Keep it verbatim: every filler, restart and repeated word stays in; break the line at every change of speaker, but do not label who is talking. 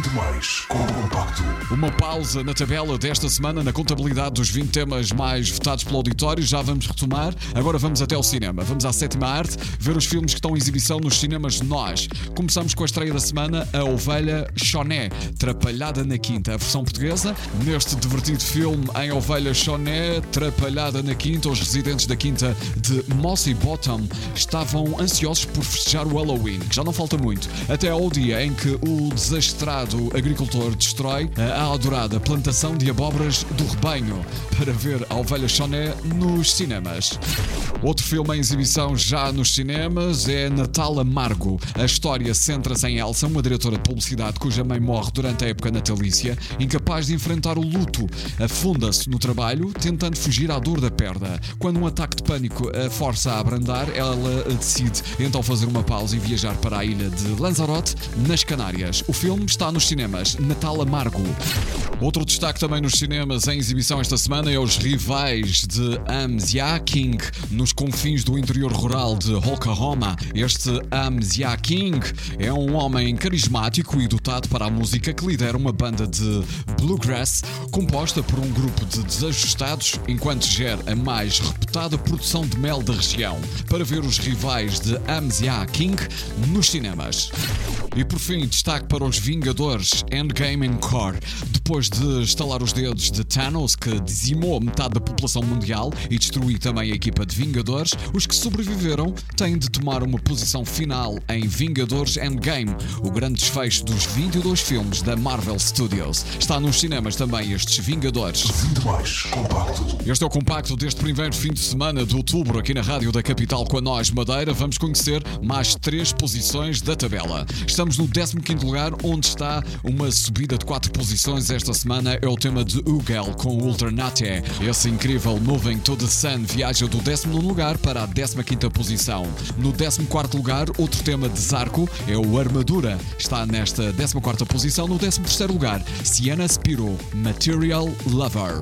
vinte mais com o Compacto.
Uma pausa na tabela desta semana na contabilidade dos vinte temas mais votados pelo auditório. Já vamos retomar. Agora vamos até ao cinema. Vamos à sétima arte, ver os filmes que estão em exibição nos cinemas nós. Começamos com a estreia da semana, A Ovelha Choné, Trapalhada na Quinta. A versão portuguesa, neste divertido filme em Ovelha Choné, Trapalhada na Quinta, os residentes da Quinta de Mossy Bottom estavam ansiosos por festejar o Halloween, que já não falta muito, até ao dia em que o desastrado agricultor destrói a adorada plantação de abóboras do rebanho, para ver a Ovelha Choné nos cinemas. Outro filme em exibição já nos cinemas é Natal Amargo. A história centra-se em Elsa, uma diretora de publicidade cuja mãe morre durante a época natalícia. Incapaz de enfrentar o luto, afunda-se no trabalho, tentando fugir à dor da perda. Quando um ataque de pânico a força a abrandar, ela decide então fazer uma pausa e viajar para a ilha de Lanzarote, nas Canárias. O filme está nos cinemas, Natal Amargo. Outro destaque também nos cinemas em exibição esta semana é Os Rivais de Am Jia King, nos confins do interior rural de Oklahoma. Este Am Jia King é um homem carismático e dotado para a música que lidera uma banda de bluegrass composta por um grupo de desajustados, enquanto gera a mais reputada produção de mel da região. Para ver Os Rivais de Am Jia King nos cinemas. E por fim, destaque para Os Vingadores Endgame Encore. Depois de estalar os dedos de Thanos, que dizimou metade da população mundial e destruiu também a equipa de Vingadores, os que sobreviveram têm de tomar uma posição final em Vingadores Endgame, o grande desfecho dos vinte e dois filmes da Marvel Studios. Está nos cinemas também estes Vingadores.
vinte mais Compacto.
Este é o compacto deste primeiro fim de semana de outubro aqui na Rádio da Capital com a Nós Madeira. Vamos conhecer mais três posições da tabela. Estamos no décimo quinto lugar, onde está uma subida de quatro posições esta semana. É o tema de Ugel com Ultranate. Esse incrível Moving to the Sun viaja do décimo nono lugar para a décima quinta posição. No décimo quarto lugar, outro tema de Zarco é o Armadura. Está nesta décima quarta posição. No décimo terceiro lugar, Sienna Spiro, Material Lover.